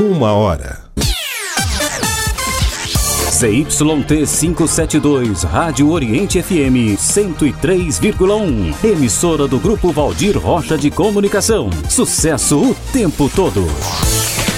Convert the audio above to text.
1h. ZYT 572, Rádio Oriente FM 103,1. Emissora do Grupo Valdir Rocha de Comunicação. Sucesso o tempo todo.